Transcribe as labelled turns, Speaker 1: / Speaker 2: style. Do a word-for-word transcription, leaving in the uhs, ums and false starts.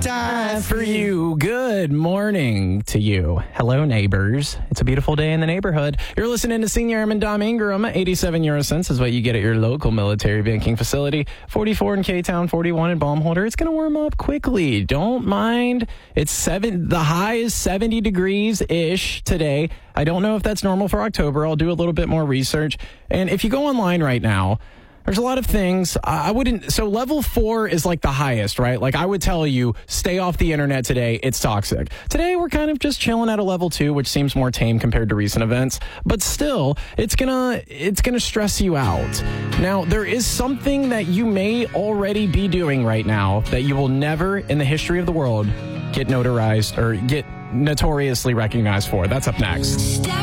Speaker 1: Time for you. Good morning to you. Hello, neighbors. It's a beautiful day in the neighborhood. You're listening to Senior Airman Dom Ingram. eighty-seven euro cents is what you get at your local military banking facility. forty-four in K-Town, forty-one in Baumholder. It's going to warm up quickly. Don't mind. It's seven. The high is seventy degrees-ish today. I don't know if that's normal for October. I'll do a little bit more research. And if you go online right now, there's a lot of things. I wouldn't. So level four is like the highest, right? Like I would tell you, stay off the internet today. It's toxic. Today, we're kind of just chilling at a level two, which seems more tame compared to recent events. But still, it's gonna it's gonna stress you out. Now, there is something that you may already be doing right now that you will never in the history of the world get notarized or get notoriously recognized for. That's up next.